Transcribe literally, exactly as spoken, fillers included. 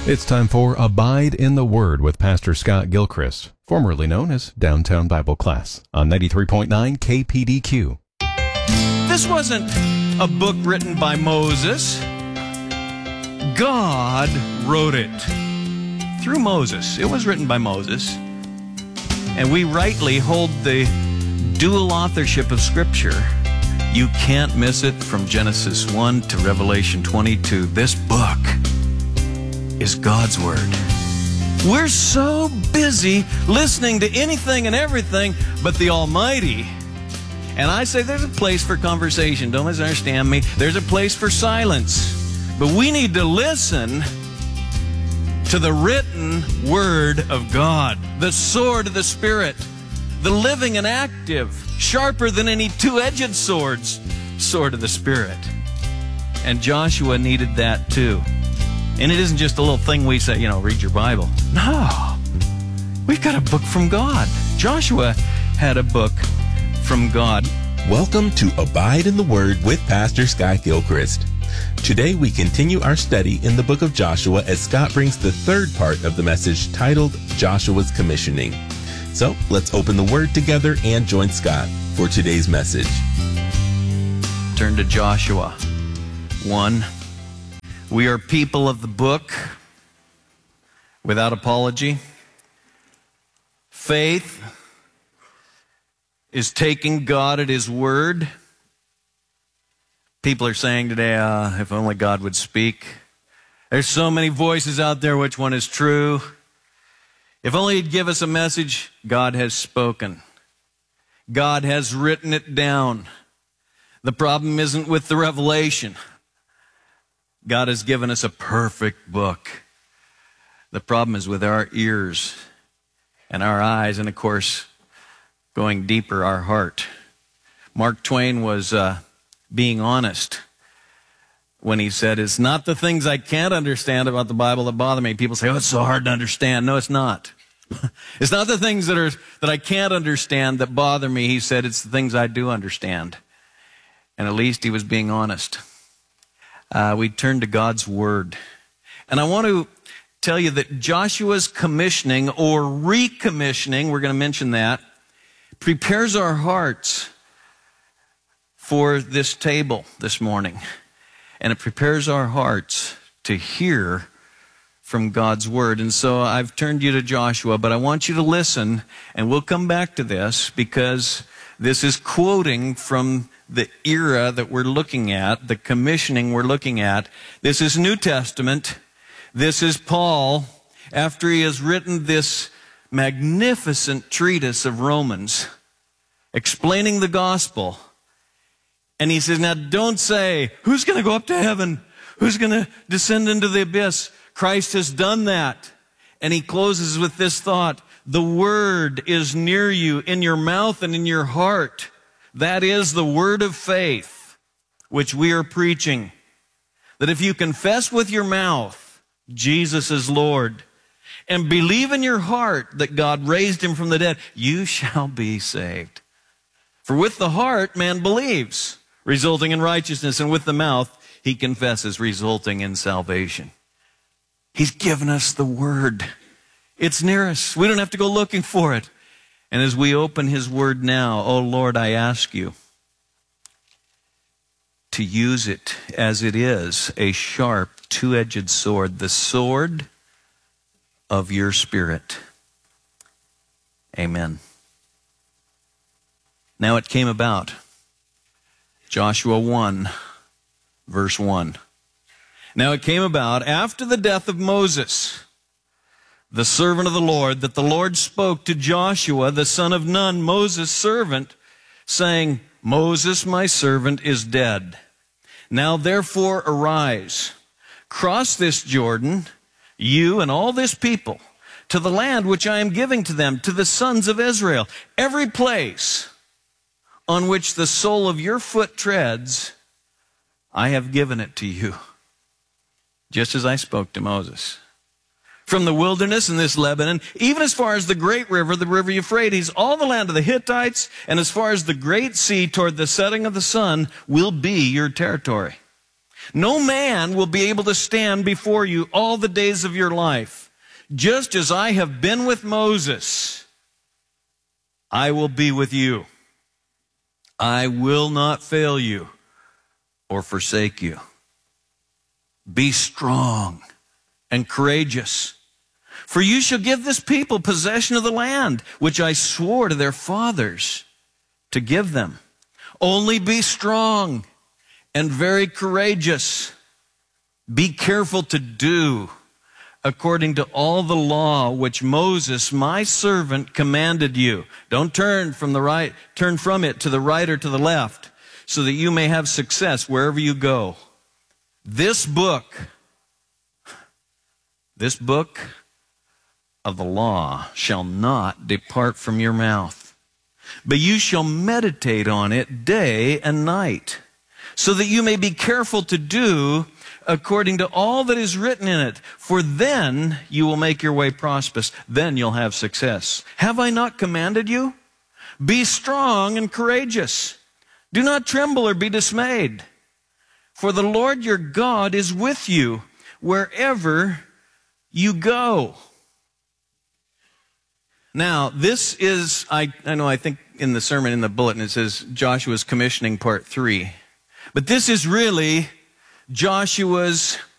It's time for Abide in the Word with Pastor Scott Gilchrist, formerly known as Downtown Bible Class, on ninety-three point nine K P D Q. This wasn't a book written by Moses. God wrote it through Moses. It was written by Moses. And we rightly hold the dual authorship of Scripture. You can't miss it from Genesis one to Revelation twenty-two. This book is God's Word. We're so busy listening to anything and everything but the Almighty. And I say there's a place for conversation. Don't misunderstand me. There's a place for silence. But we need to listen to the written Word of God, the sword of the Spirit, the living and active, sharper than any two-edged swords, sword of the Spirit. And Joshua needed that too. And it isn't just a little thing we say, you know, read your Bible. No, we've got a book from God. Joshua had a book from God. Welcome to Abide in the Word with Pastor Scott Gilchrist. Today we continue our study in the book of Joshua as Scott brings the third part of the message titled Joshua's Commissioning. So let's open the Word together and join Scott for today's message. Turn to Joshua one. We are people of the book without apology. Faith is taking God at His word. People are saying today, uh, if only God would speak. There's so many voices out there, which one is true? If only He'd give us a message. God has spoken. God has written it down. The problem isn't with the revelation. God has given us a perfect book. The problem is with our ears and our eyes, and of course, going deeper, our heart. Mark Twain was uh, being honest when he said, it's not the things I can't understand about the Bible that bother me. People say, oh, it's so hard to understand. No, it's not. It's not the things that are that I can't understand that bother me. He said, it's the things I do understand. And at least he was being honest. Uh, we turn to God's Word. And I want to tell you that Joshua's commissioning or recommissioning, we're going to mention that, prepares our hearts for this table this morning. And it prepares our hearts to hear from God's Word. And so I've turned you to Joshua, but I want you to listen, and we'll come back to this because this is quoting from the era that we're looking at, the commissioning we're looking at. This is New Testament. This is Paul, after he has written this magnificent treatise of Romans, explaining the gospel. And he says, now don't say, who's going to go up to heaven? Who's going to descend into the abyss? Christ has done that. And he closes with this thought, the word is near you, in your mouth and in your heart. That is the word of faith, which we are preaching. That if you confess with your mouth, Jesus is Lord, and believe in your heart that God raised Him from the dead, you shall be saved. For with the heart man believes, resulting in righteousness, and with the mouth he confesses, resulting in salvation. He's given us the word. It's near us. We don't have to go looking for it. And as we open His Word now, oh Lord, I ask You to use it as it is, a sharp, two-edged sword, the sword of Your Spirit. Amen. Now it came about, Joshua one, verse one. Now it came about after the death of Moses, the servant of the Lord, that the Lord spoke to Joshua, the son of Nun, Moses' servant, saying, Moses, my servant, is dead. Now therefore arise, cross this Jordan, you and all this people, to the land which I am giving to them, to the sons of Israel. Every place on which the sole of your foot treads, I have given it to you, just as I spoke to Moses. From the wilderness in this Lebanon, even as far as the great river, the river Euphrates, all the land of the Hittites, and as far as the great sea toward the setting of the sun will be your territory. No man will be able to stand before you all the days of your life. Just as I have been with Moses, I will be with you. I will not fail you or forsake you. Be strong and courageous, for you shall give this people possession of the land, which I swore to their fathers to give them. Only be strong and very courageous. Be careful to do according to all the law which Moses, my servant, commanded you. Don't turn from the right, turn from it to the right or to the left, so that you may have success wherever you go. This book, this book of the law shall not depart from your mouth, but you shall meditate on it day and night, so that you may be careful to do according to all that is written in it. For then you will make your way prosperous. Then you'll have success. Have I not commanded you? Be strong and courageous. Do not tremble or be dismayed. For the Lord your God is with you wherever you go. Now, this is, I, I know, I think in the sermon, in the bulletin, it says Joshua's commissioning part three. But this is really Joshua's